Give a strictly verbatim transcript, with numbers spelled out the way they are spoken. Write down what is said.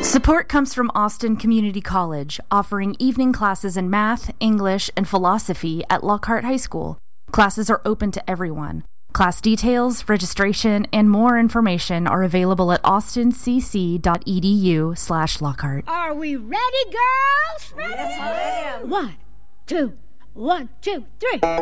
Support comes from Austin Community College, offering evening classes in math, English, and philosophy at Lockhart High School. Classes are open to everyone. Class details, registration, and more information are available at austincc.edu slash Lockhart. Are we ready, girls? Ready? Yes, ma'am. One, two, one, two, three.